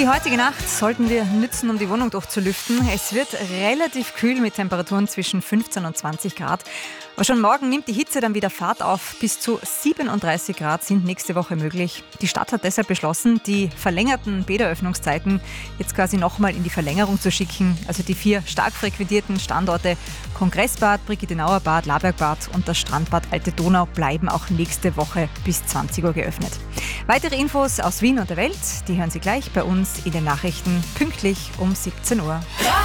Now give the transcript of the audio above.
Die heutige Nacht sollten wir nützen, um die Wohnung durchzulüften. Es wird relativ kühl mit Temperaturen zwischen 15 und 20 Grad. Aber schon morgen nimmt die Hitze dann wieder Fahrt auf. Bis zu 37 Grad sind nächste Woche möglich. Die Stadt hat deshalb beschlossen, die verlängerten Bäderöffnungszeiten jetzt quasi nochmal in die Verlängerung zu schicken. Also die 4 stark frequentierten Standorte Kongressbad, Brigittenauer Bad, Labergbad und das Strandbad Alte Donau bleiben auch nächste Woche bis 20 Uhr geöffnet. Weitere Infos aus Wien und der Welt, die hören Sie gleich bei uns in den Nachrichten pünktlich um 17 Uhr.